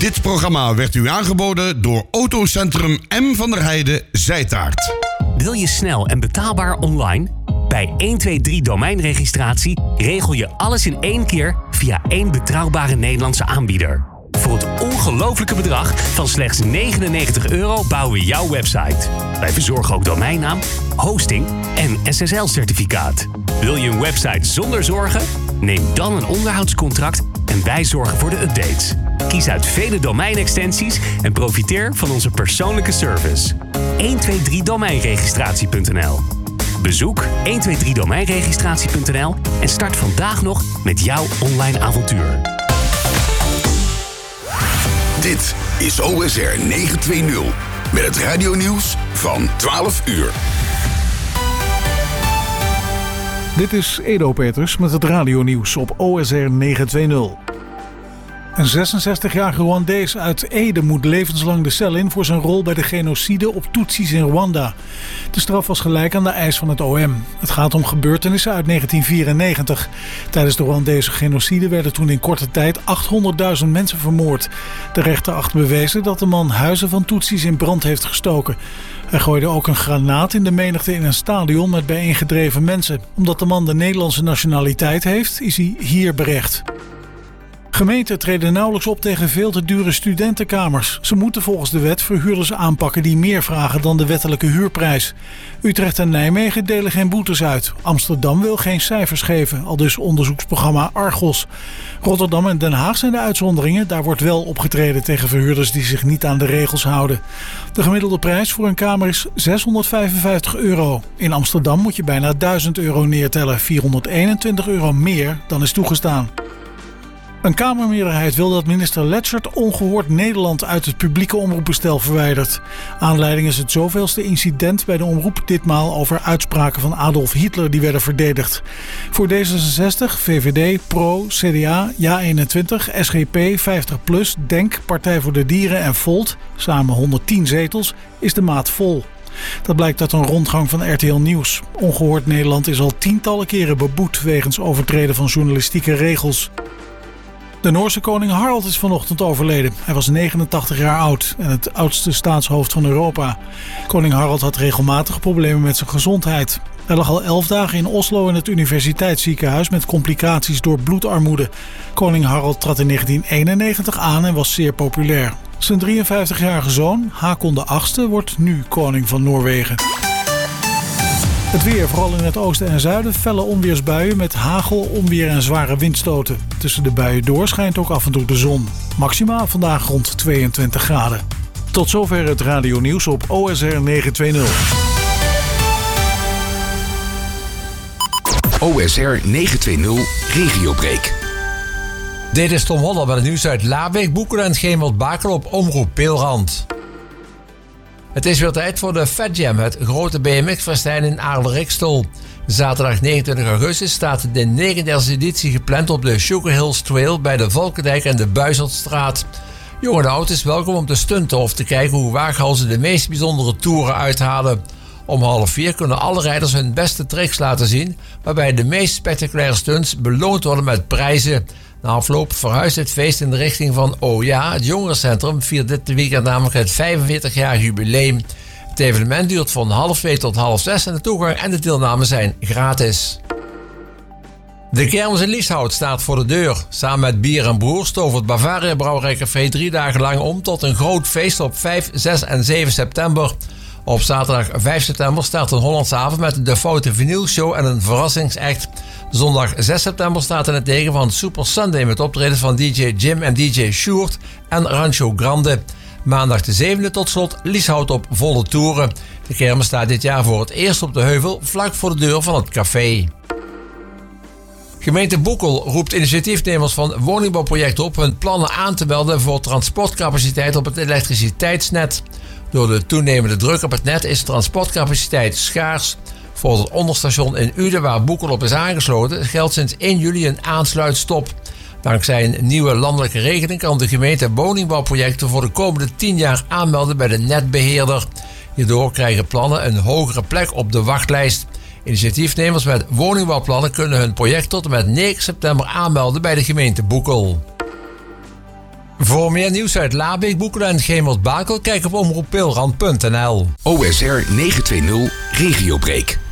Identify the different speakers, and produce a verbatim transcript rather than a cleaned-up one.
Speaker 1: Dit programma werd u aangeboden door Autocentrum M van der Heijden, Zijtaart.
Speaker 2: Wil je snel en betaalbaar online? Bij een twee drie domeinregistratie regel je alles in één keer via één betrouwbare Nederlandse aanbieder. Voor het ongelofelijke bedrag van slechts negenennegentig euro bouwen we jouw website. Wij verzorgen ook domeinnaam, hosting en S S L-certificaat. Wil je een website zonder zorgen? Neem dan een onderhoudscontract en wij zorgen voor de updates. Kies uit vele domeinextensies en profiteer van onze persoonlijke service. een twee drie domeinregistratie punt n l. Bezoek een twee drie domeinregistratie punt n l en start vandaag nog met jouw online avontuur.
Speaker 3: Dit is O S R negenhonderdtwintig met het radionieuws van twaalf uur.
Speaker 4: Dit is Edo Peters met het radionieuws op O S R negenhonderdtwintig. Een zesenzestigjarige Rwandees uit Ede moet levenslang de cel in voor zijn rol bij de genocide op Tutsis in Rwanda. De straf was gelijk aan de eis van het O M. Het gaat om gebeurtenissen uit negentien vierennegentig. Tijdens de Rwandese genocide werden toen in korte tijd achthonderdduizend mensen vermoord. De rechter acht bewezen dat de man huizen van Tutsis in brand heeft gestoken. Hij gooide ook een granaat in de menigte in een stadion met bijeengedreven mensen. Omdat de man de Nederlandse nationaliteit heeft, is hij hier berecht. Gemeenten treden nauwelijks op tegen veel te dure studentenkamers. Ze moeten volgens de wet verhuurders aanpakken die meer vragen dan de wettelijke huurprijs. Utrecht en Nijmegen delen geen boetes uit. Amsterdam wil geen cijfers geven, aldus onderzoeksprogramma Argos. Rotterdam en Den Haag zijn de uitzonderingen. Daar wordt wel opgetreden tegen verhuurders die zich niet aan de regels houden. De gemiddelde prijs voor een kamer is zeshonderdvijfenvijftig euro. In Amsterdam moet je bijna duizend euro neertellen, vierhonderdeenentwintig euro meer dan is toegestaan. Een Kamermeerderheid wil dat minister Letzert ongehoord Nederland uit het publieke omroepbestel verwijdert. Aanleiding is het zoveelste incident bij de omroep, ditmaal over uitspraken van Adolf Hitler die werden verdedigd. Voor D zesenzestig, V V D, Pro, C D A, Ja eenentwintig, S G P, vijftig plus, Denk, Partij voor de Dieren en Volt, samen honderdtien zetels, is de maat vol. Dat blijkt uit een rondgang van R T L Nieuws. Ongehoord Nederland is al tientallen keren beboet wegens overtreden van journalistieke regels. De Noorse koning Harald is vanochtend overleden. Hij was negenentachtig jaar oud en het oudste staatshoofd van Europa. Koning Harald had regelmatig problemen met zijn gezondheid. Hij lag al elf dagen in Oslo in het universiteitsziekenhuis met complicaties door bloedarmoede. Koning Harald trad in negentien eenennegentig aan en was zeer populair. Zijn drieënvijftigjarige zoon, Hakon de achtste, wordt nu koning van Noorwegen. Het weer, vooral in het oosten en zuiden, felle onweersbuien met hagel, onweer en zware windstoten. Tussen de buien door schijnt ook af en toe de zon. Maximaal vandaag rond tweeëntwintig graden. Tot zover het radionieuws op O S R negenhonderdtwintig.
Speaker 3: O S R negenhonderdtwintig Regiobreak.
Speaker 5: Dit is Tom Holler met het nieuws uit Laarbeek, Boekelen en Gemelt-Bakel op Omroep Peelrand. Het is weer tijd voor de Fat Jam, het grote B M X-festijn in Aarle-Rikstol. Zaterdag negenentwintig augustus staat de negenendertigste editie gepland op de Sugar Hills Trail bij de Valkendijk en de Buizertstraat. Jong en oud is welkom om te stunten of te kijken hoe waaghalzen de meest bijzondere toeren uithalen. Om half vier kunnen alle rijders hun beste tricks laten zien, waarbij de meest spectaculaire stunts beloond worden met prijzen. Na afloop verhuist het feest in de richting van O Ja, het jongerencentrum, viert dit weekend namelijk het vijfenveertigjarig jubileum. Het evenement duurt van half twee tot half zes en de toegang en de deelname zijn gratis. De kermis in Lieshout staat voor de deur. Samen met Bier en Broers tovert Bavaria Brouwerij Café drie dagen lang om tot een groot feest op vijf, zes en zeven september. Op zaterdag vijf september start een Hollandse avond met de Foute Vinyl Show en een verrassingsact. Zondag zes september staat in het teken van Super Sunday met optredens van D J Jim en D J Sjoerd en Rancho Grande. Maandag de zevende tot slot Lieshout op volle toeren. De kermis staat dit jaar voor het eerst op de heuvel vlak voor de deur van het café. Gemeente Boekel roept initiatiefnemers van woningbouwprojecten op hun plannen aan te melden voor transportcapaciteit op het elektriciteitsnet. Door de toenemende druk op het net is transportcapaciteit schaars. Voor het onderstation in Uden, waar Boekel op is aangesloten, geldt sinds één juli een aansluitstop. Dankzij een nieuwe landelijke regeling kan de gemeente woningbouwprojecten voor de komende tien jaar aanmelden bij de netbeheerder. Hierdoor krijgen plannen een hogere plek op de wachtlijst. Initiatiefnemers met woningbouwplannen kunnen hun project tot en met negen september aanmelden bij de gemeente Boekel. Voor meer nieuws uit Labeek, Boekelen en Gemert-Bakel, kijk op omroep peelrand punt n l.
Speaker 3: O S R negenhonderdtwintig Regiobreak.